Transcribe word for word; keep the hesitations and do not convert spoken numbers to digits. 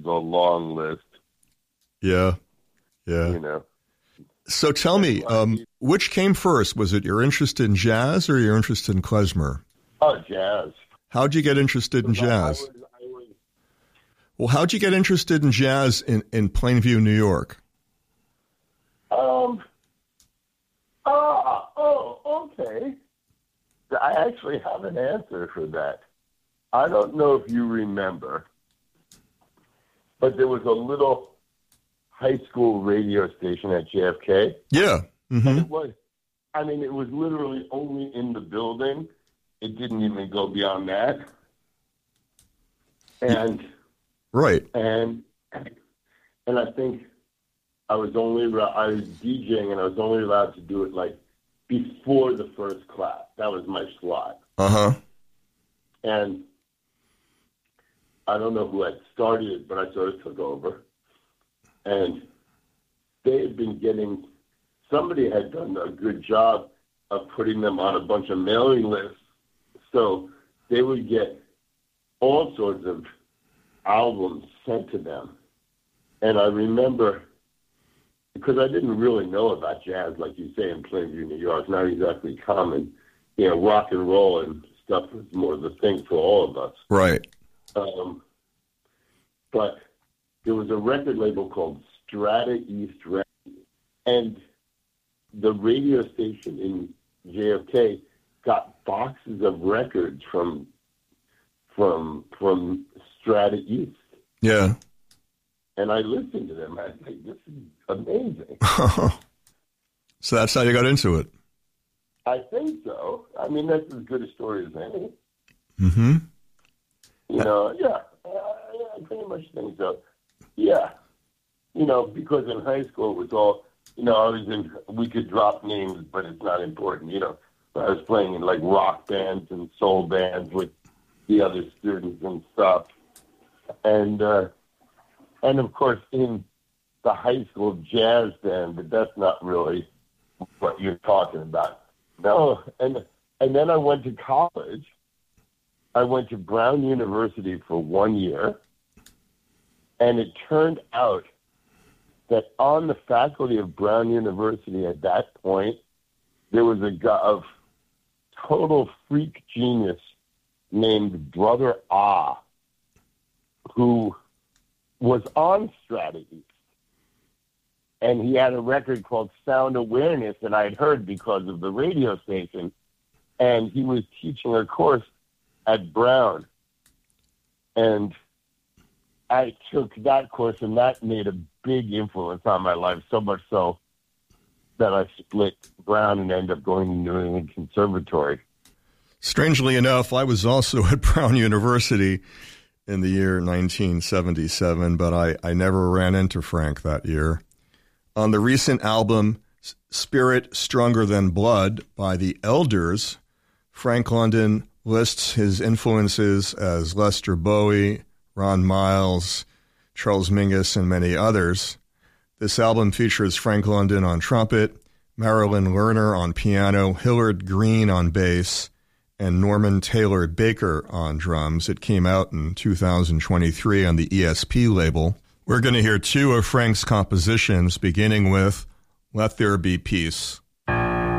a long list. Yeah, yeah. You know. So tell me, um, which came first? Was it your interest in jazz or your interest in klezmer? Oh, jazz. How'd you get interested in jazz? I was, I was, well, how'd you get interested in jazz in, in Plainview, New York? Um. Ah. Oh. Okay. I actually have an answer for that. I don't know if you remember, but there was a little high school radio station at J F K. Yeah. Mm-hmm. And it was, I mean, it was literally only in the building. It didn't even go beyond that. And right. And and I think I was only I was DJing and I was only allowed to do it like before the first class. That was my slot. Uh-huh. And I don't know who had started it, but I sort of took over. And they had been getting, somebody had done a good job of putting them on a bunch of mailing lists. So they would get all sorts of albums sent to them. And I remember, because I didn't really know about jazz, like you say, in Plainview, New York, not exactly common. You know, rock and roll and stuff was more the thing for all of us. Right. Um, but there was a record label called Strata East Records, and the radio station in J F K got boxes of records from from from Strata East. Yeah. And I listened to them. I was like, this is amazing. So that's how you got into it. I think so. I mean, that's as good a story as any. Mm-hmm. You know, yeah, uh, yeah, I pretty much think so. Yeah. You know, because in high school it was all, you know, I was in, we could drop names, but it's not important. You know, I was playing in like rock bands and soul bands with the other students and stuff. And, uh, and of course in the high school jazz band, but that's not really what you're talking about. No. And, and then I went to college. I went to Brown University for one year. And it turned out that on the faculty of Brown University at that point, there was a guy of total freak genius named Brother Ah, who was on Strata East. And he had a record called Sound Awareness that I had heard because of the radio station. And he was teaching a course at Brown. And I took that course, and that made a big influence on my life, so much so that I split Brown and ended up going to New England Conservatory. Strangely enough, I was also at Brown University in the year nineteen seventy-seven, but I, I never ran into Frank that year. On the recent album, Spirit Stronger Than Blood by the Elders, Frank London lists his influences as Lester Bowie, Ron Miles, Charles Mingus, and many others. This album features Frank London on trumpet, Marilyn Lerner on piano, Hillard Green on bass, and Norman Taylor Baker on drums. It came out in two thousand twenty-three on the E S P label. We're going to hear two of Frank's compositions, beginning with Let There Be Peace.